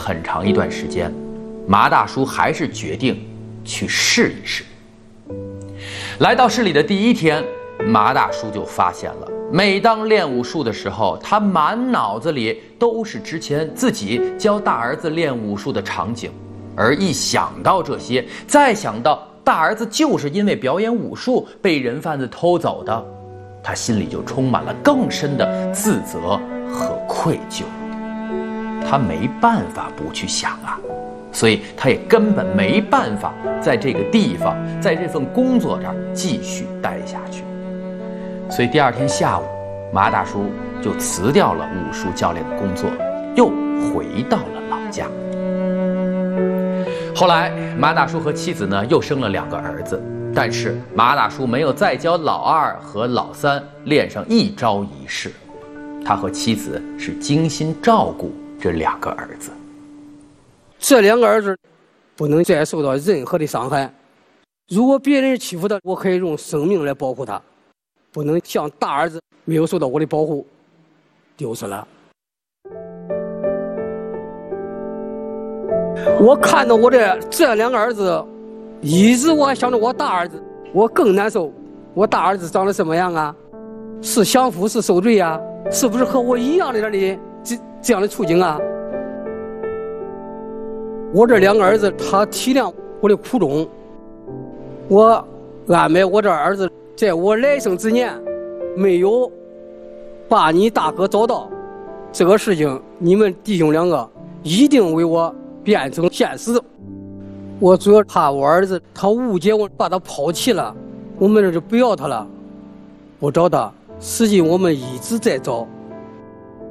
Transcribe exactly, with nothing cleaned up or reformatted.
很长一段时间，马大叔还是决定去试一试。来到市里的第一天，马大叔就发现了，每当练武术的时候，他满脑子里都是之前自己教大儿子练武术的场景，而一想到这些，再想到大儿子就是因为表演武术被人贩子偷走的，他心里就充满了更深的自责和愧疚。他没办法不去想啊，所以他也根本没办法在这个地方，在这份工作这儿继续待下去。所以第二天下午，马大叔就辞掉了武术教练的工作，又回到了老家。后来马大叔和妻子呢又生了两个儿子，但是马大叔没有再教老二和老三练上一招一式，他和妻子是精心照顾这两个儿子。 这两个儿子不能再受到任何的伤害，如果别人欺负他，我可以用生命来保护他，不能像大儿子没有受到我的保护，丢失了。我看到我的这两个儿子，一直我还想着我大儿子，我更难受。我大儿子长得什么样啊？是享福是受罪呀？是不是和我一样的这这这样的处境啊？我这两个儿子，他体谅我的苦衷，我安排我这儿子在我来生之年没有把你大哥找到，这个事情你们弟兄两个一定为我变成现实。我主要怕我儿子他误解我，把他抛弃了，我们这就不要他了，不找他。实际我们一直在找，